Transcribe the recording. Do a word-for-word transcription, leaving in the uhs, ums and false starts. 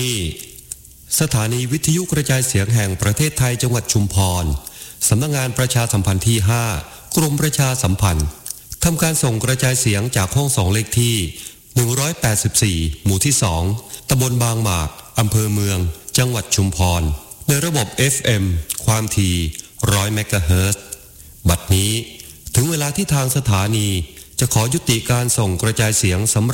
นี่สถานีวิทยุกระจายเสียงแห่งประเทศไทยจังหวัดชุมพรสำนักงานประชาสัมพันธ์ที่ห้ากรมประชาสัมพันธ์ทำการส่งกระจายเสียงจากห้องส่งเลขที่หนึ่งร้อยแปดสิบสี่หมู่ที่สองตำบลบางหมากอำเภอเมืองจังหวัดชุมพรในระบบ เอฟ เอ็ม ความถี่หนึ่งร้อยเมกะเฮิรตซ์บัดนี้ถึงเวลาที่ทางสถานีจะขอยุติการส่งกระจายเสียงสำหรับ